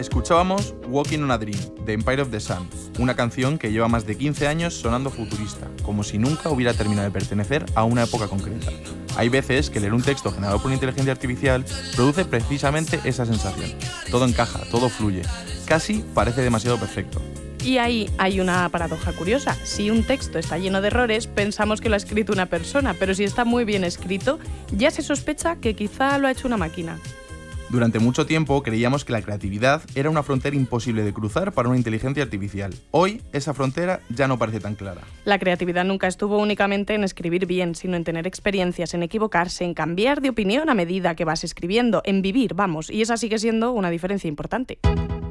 Escuchábamos Walking on a Dream, de Empire of the Sun, una canción que lleva más de 15 años sonando futurista, como si nunca hubiera terminado de pertenecer a una época concreta. Hay veces que leer un texto generado por una inteligencia artificial produce precisamente esa sensación. Todo encaja, todo fluye, casi parece demasiado perfecto. Y ahí hay una paradoja curiosa. Si un texto está lleno de errores, pensamos que lo ha escrito una persona, pero si está muy bien escrito, ya se sospecha que quizá lo ha hecho una máquina. Durante mucho tiempo creíamos que la creatividad era una frontera imposible de cruzar para una inteligencia artificial. Hoy, esa frontera ya no parece tan clara. La creatividad nunca estuvo únicamente en escribir bien, sino en tener experiencias, en equivocarse, en cambiar de opinión a medida que vas escribiendo, en vivir, vamos, y esa sigue siendo una diferencia importante.